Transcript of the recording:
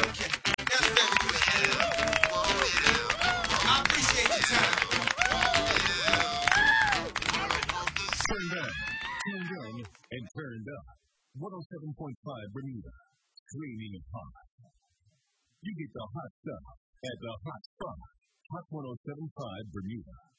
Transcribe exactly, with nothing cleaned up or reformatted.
That's very good. I appreciate your time. Turned on, tuned on, and turned up. one oh seven point five Bermuda. Streaming hot. You get the hot stuff at the hot spot. Hot one oh seven point five Bermuda.